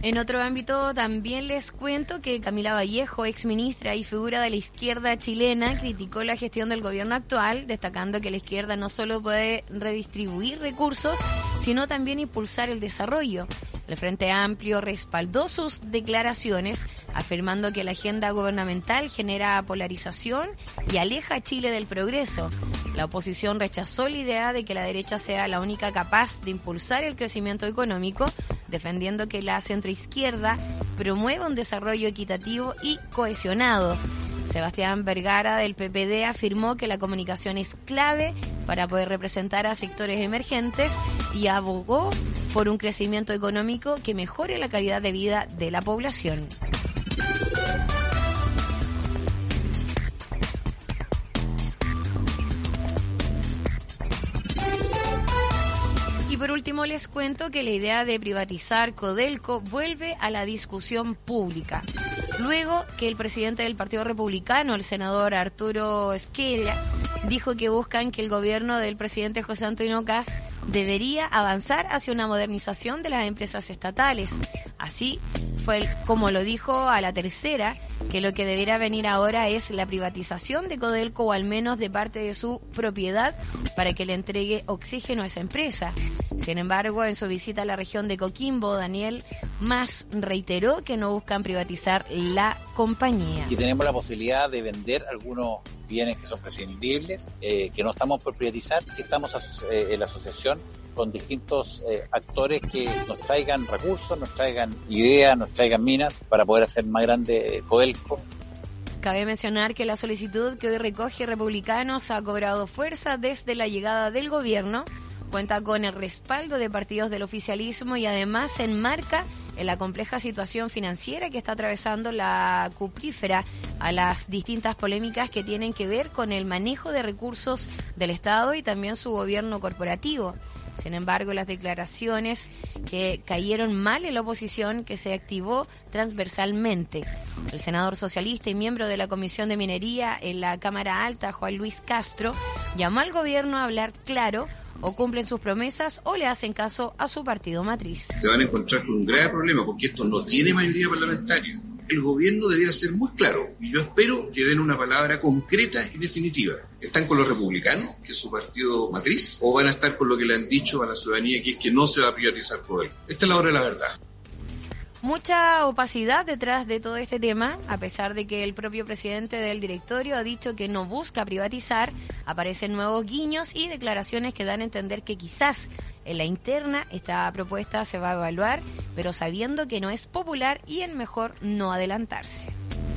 En otro ámbito también les cuento que Camila Vallejo, exministra y figura de la izquierda chilena, criticó la gestión del gobierno actual, destacando que la izquierda no solo puede redistribuir recursos, sino también impulsar el desarrollo. El Frente Amplio respaldó sus declaraciones, afirmando que la agenda gubernamental genera polarización y aleja a Chile del progreso. La oposición rechazó la idea de que la derecha sea la única capaz de impulsar el crecimiento económico, defendiendo que la centroizquierda promueva un desarrollo equitativo y cohesionado. Sebastián Vergara del PPD afirmó que la comunicación es clave para poder representar a sectores emergentes y abogó por un crecimiento económico que mejore la calidad de vida de la población. Y por último les cuento que la idea de privatizar Codelco vuelve a la discusión pública. Luego que el presidente del Partido Republicano, el senador Arturo Esquella, dijo que buscan que el gobierno del presidente José Antonio Kast debería avanzar hacia una modernización de las empresas estatales. Así fue como lo dijo a La Tercera, que lo que deberá venir ahora es la privatización de Codelco, o al menos de parte de su propiedad, para que le entregue oxígeno a esa empresa. Sin embargo, en su visita a la región de Coquimbo, Daniel Mas reiteró que no buscan privatizar la compañía. Y tenemos la posibilidad de vender algunos bienes que son prescindibles, que no estamos por privatizar, si estamos en la asociación con distintos actores que nos traigan recursos, nos traigan ideas, nos traigan minas para poder hacer más grande Codelco. Cabe mencionar que la solicitud que hoy recoge Republicanos ha cobrado fuerza desde la llegada del gobierno, cuenta con el respaldo de partidos del oficialismo y además se enmarca en la compleja situación financiera que está atravesando la cuprífera, a las distintas polémicas que tienen que ver con el manejo de recursos del Estado y también su gobierno corporativo. Sin embargo, las declaraciones que cayeron mal en la oposición, que se activó transversalmente. El senador socialista y miembro de la Comisión de Minería en la Cámara Alta, Juan Luis Castro, llamó al gobierno a hablar claro: o cumplen sus promesas o le hacen caso a su partido matriz. Se van a encontrar con un grave problema porque esto no tiene mayoría parlamentaria. El gobierno debiera ser muy claro y yo espero que den una palabra concreta y definitiva. ¿Están con los republicanos, que es su partido matriz, o van a estar con lo que le han dicho a la ciudadanía, que es que no se va a privatizar Codelco? Esta es la hora de la verdad. Mucha opacidad detrás de todo este tema, a pesar de que el propio presidente del directorio ha dicho que no busca privatizar. Aparecen nuevos guiños y declaraciones que dan a entender que quizás en la interna esta propuesta se va a evaluar, pero sabiendo que no es popular y es mejor no adelantarse.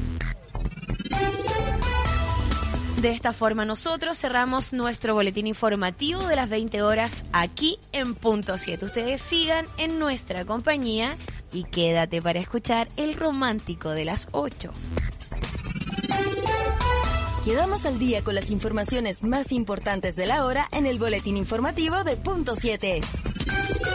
De esta forma nosotros cerramos nuestro boletín informativo de las 20 horas aquí en Punto 7. Ustedes sigan en nuestra compañía y quédate para escuchar el romántico de las 8. Quedamos al día con las informaciones más importantes de la hora en el boletín informativo de Punto 7.